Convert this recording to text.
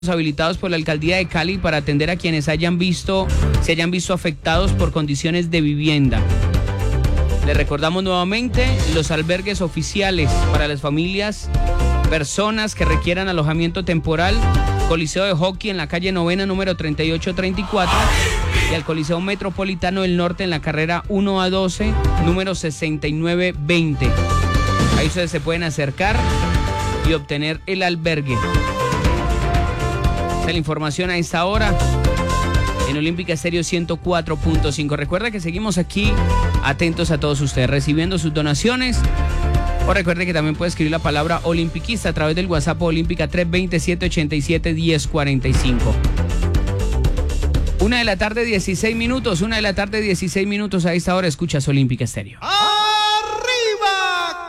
habilitados por la Alcaldía de Cali para atender a quienes se hayan visto afectados por condiciones de vivienda. Les recordamos nuevamente los albergues oficiales para las familias, personas que requieran alojamiento temporal: Coliseo de Hockey en la calle Novena, número 3834, y al Coliseo Metropolitano del Norte en la carrera 1 a 12, número 6920. Ahí ustedes se pueden acercar y obtener el albergue. La información a esta hora en Olímpica Estéreo 104.5. Recuerda que seguimos aquí atentos a todos ustedes, recibiendo sus donaciones. O recuerde que también puede escribir la palabra olimpiquista a través del WhatsApp Olímpica 320-787-1045. 1 de la tarde, 16 minutos. 1 de la tarde, 16 minutos. A esta hora escuchas Olímpica Estéreo.